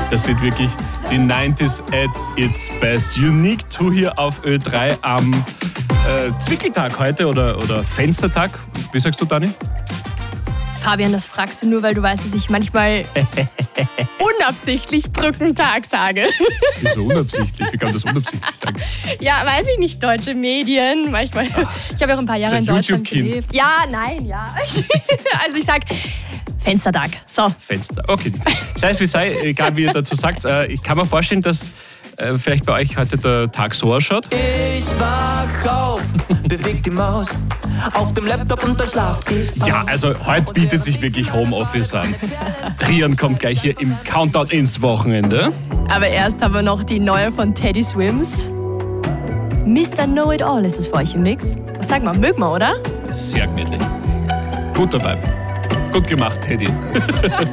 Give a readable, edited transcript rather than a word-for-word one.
Das sind wirklich die 90s at its best. Unique 2 hier auf Ö3 am Zwickeltag heute oder Fenstertag. Wie sagst du, Dani? Fabian, das fragst du nur, weil du weißt, dass ich manchmal unabsichtlich Brückentag sage. Wieso unabsichtlich? Wie kann man das unabsichtlich sagen? Ja, weiß ich nicht, deutsche Medien. Manchmal. Ich habe ja auch ein paar Jahre in Deutschland gelebt. Ja. Also ich sag Fenstertag. So. Fenstertag, okay. Sei es wie sei, egal wie ihr dazu sagt. Ich kann mir vorstellen, dass vielleicht bei euch heute der Tag so ausschaut. Ich wach auf, beweg die Maus auf dem Laptop und dann schlaf ich. Ja, also heute bietet sich wirklich Homeoffice an. Rian kommt gleich hier im Countdown ins Wochenende. Aber erst haben wir noch die neue von Teddy Swims. Mr. Know-It-All ist das für euch im Mix. Was sagen wir, mögen wir, oder? Sehr gemütlich. Guter Vibe. Gut gemacht, Teddy.